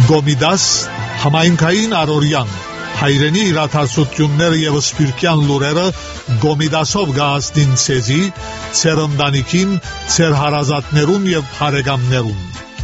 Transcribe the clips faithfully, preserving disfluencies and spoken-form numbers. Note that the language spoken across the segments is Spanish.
Գոմիդաս համայնքային առօրյան հայրենի իրադարձությունները եւ սփյուռքյան լուրերը Գոմիդասով գահստին ցեզի ցեր ընտանիքին, ցեր հարազատներուն եւ հարեգամներուն։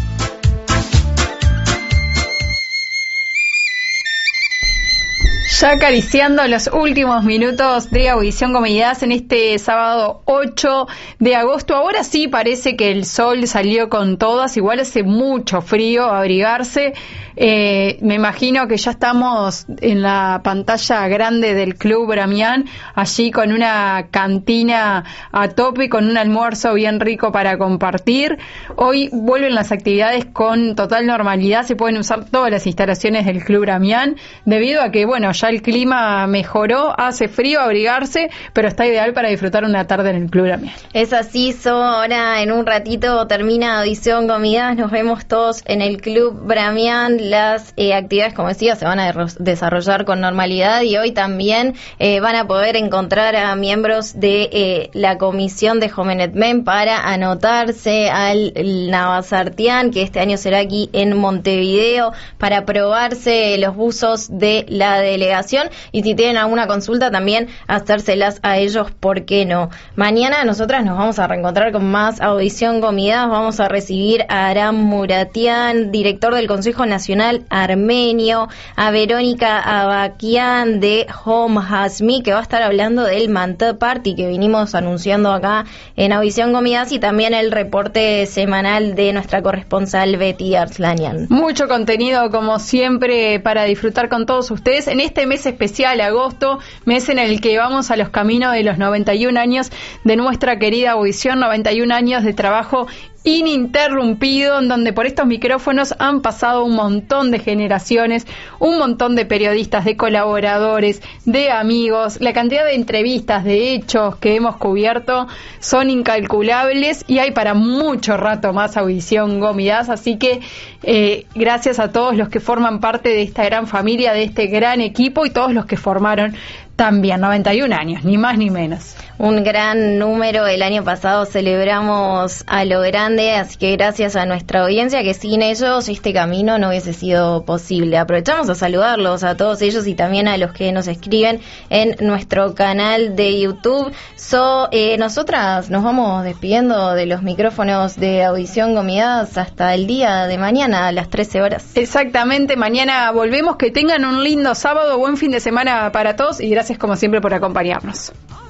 Ya acariciando los últimos minutos de Audición Comunidad en este sábado ocho de agosto. Ahora sí parece que el sol salió con todas, igual hace mucho frío, abrigarse. Eh, me imagino que ya estamos en la pantalla grande del Club Bramián, allí con una cantina a tope, con un almuerzo bien rico para compartir. Hoy vuelven las actividades con total normalidad, se pueden usar todas las instalaciones del Club Bramián, debido a que, bueno, ya el clima mejoró, hace frío, abrigarse, pero está ideal para disfrutar una tarde en el Club Bramián. Es así, So, ahora en un ratito termina Audición Comidas, nos vemos todos en el Club Bramián. Las eh, actividades, como decía, se van a de- desarrollar con normalidad y hoy también eh, van a poder encontrar a miembros de eh, la comisión de Jovenetmen para anotarse al Navasartián, que este año será aquí en Montevideo, para probarse los buzos de la delegación, y si tienen alguna consulta también hacérselas a ellos, ¿por qué no? Mañana nosotras nos vamos a reencontrar con más Audición Comidas, vamos a recibir a Aram Muratian, director del Consejo Nacional Armenio, a Verónica Abakian de Home Hasmi, que va a estar hablando del Mantö Party que vinimos anunciando acá en Audición Comidas, y también el reporte semanal de nuestra corresponsal Betty Arslanian. Mucho contenido, como siempre, para disfrutar con todos ustedes en este mes especial, agosto, mes en el que vamos a los caminos de los noventa y un años de nuestra querida Audición, noventa y un años de trabajo ininterrumpido, en donde por estos micrófonos han pasado un montón de generaciones, un montón de periodistas, de colaboradores, de amigos. La cantidad de entrevistas, de hechos que hemos cubierto son incalculables, y hay para mucho rato más Audición Comidas, así que eh, gracias a todos los que forman parte de esta gran familia, de este gran equipo, y todos los que formaron también noventa y un años, ni más ni menos. Un gran número, el año pasado celebramos a lo grande, así que gracias a nuestra audiencia, que sin ellos este camino no hubiese sido posible. Aprovechamos a saludarlos a todos ellos y también a los que nos escriben en nuestro canal de YouTube. So, eh, nosotras nos vamos despidiendo de los micrófonos de Audición Comidas hasta el día de mañana a las trece horas. Exactamente, mañana volvemos, que tengan un lindo sábado, buen fin de semana para todos, y gracias como siempre por acompañarnos.